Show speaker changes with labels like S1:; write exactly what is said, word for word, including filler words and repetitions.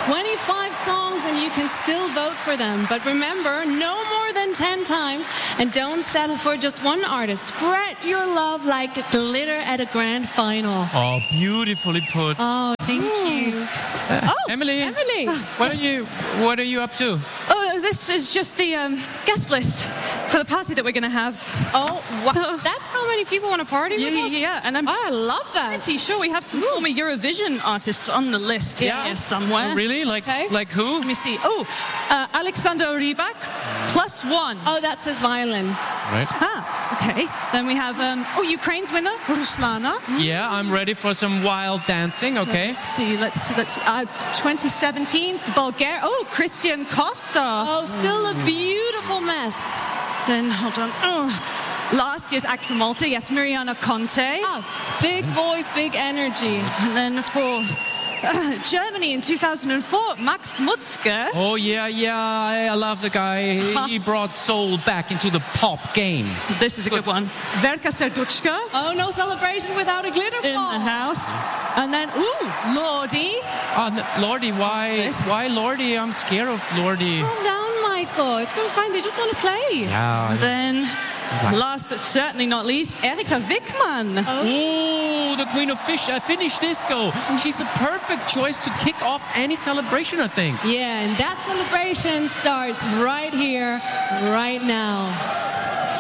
S1: twenty-five songs and you can still vote for them. But remember, no more than ten times. And don't settle for just one artist. Spread your love like glitter at a grand final.
S2: Oh, beautifully put.
S1: Oh, thank you.
S2: So,
S1: oh,
S2: Emily,
S1: Emily.
S2: What
S3: Yes.
S2: are you What are you up to?
S3: Oh, this is just the um, guest list for the party that we're going to have.
S1: Oh, wow. That's how many people want to party with
S3: Yeah,
S1: us?
S3: yeah, yeah. And I'm
S1: Oh, I love that.
S3: pretty sure we have some former Eurovision artists on the list
S1: Yeah.
S3: here somewhere.
S2: Oh, really? Like
S1: Okay.
S2: like who?
S3: Let me see. Oh, uh, Alexander Rybak, plus one.
S1: Oh, that's his violin.
S2: Right.
S3: Ah, okay. Then we have, um, oh, Ukraine's winner, Ruslana.
S2: Yeah, I'm ready for some wild dancing. Okay.
S3: Let's see, let's see, let's see. Uh, twenty seventeen, Bulgaria. Oh, Christian Kostov.
S1: Oh, still a beautiful mess.
S3: Then, hold on. Oh, last year's act from Malta, yes, Miriana Conte.
S1: Oh, big voice, big energy.
S3: And then for uh, Germany in two thousand four, Max Mutzke.
S2: Oh yeah, yeah. I, I love the guy. He, he brought soul back into the pop game.
S3: This is a good one. Verka Serduchka
S1: Oh, no celebration without a glitter
S3: in
S1: ball.
S3: the house. And then, ooh, Lordi.
S2: Oh, n- Lordi, why? Why Lordi? I'm scared of Lordi.
S1: Calm down, Michael. It's going to be fine. They just want to play.
S2: Yeah.
S3: Then, last but certainly not least, Erika Wickman.
S2: Oh, the Queen of Fish, uh, Finnish disco. She's a perfect choice to kick off any celebration, I think.
S1: Yeah, and that celebration starts right here, right now.